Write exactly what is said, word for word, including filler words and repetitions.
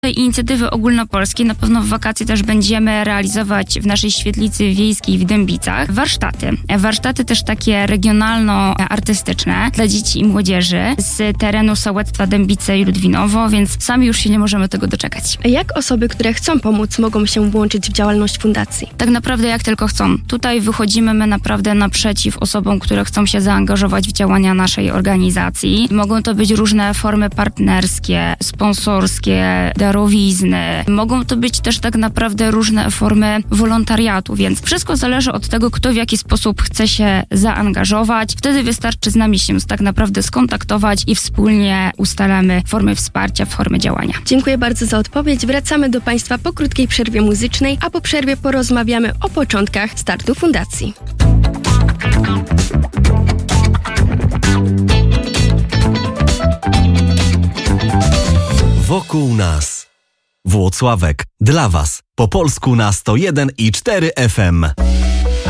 Inicjatywy ogólnopolskiej. Na pewno w wakacje też będziemy realizować w naszej świetlicy wiejskiej w Dębicach warsztaty. Warsztaty też takie regionalno-artystyczne dla dzieci i młodzieży z terenu sołectwa Dębice i Ludwinowo, więc sami już się nie możemy tego doczekać. A jak osoby, które chcą pomóc, mogą się włączyć w działalność fundacji? Tak naprawdę jak tylko chcą. Tutaj wychodzimy my naprawdę naprzeciw osobom, które chcą się zaangażować w działania naszej organizacji. Mogą to być różne formy partnerskie, sponsorskie, darowizny. Mogą to być też tak naprawdę różne formy wolontariatu, więc wszystko zależy od tego, kto w jaki sposób chce się zaangażować. Wtedy wystarczy z nami się tak naprawdę skontaktować i wspólnie ustalamy formy wsparcia, formy działania. Dziękuję bardzo za odpowiedź. Wracamy do Państwa po krótkiej przerwie muzycznej, a po przerwie porozmawiamy o początkach startu fundacji. Wokół nas. Włocławek. Dla Was. Po polsku na sto jeden i cztery F M.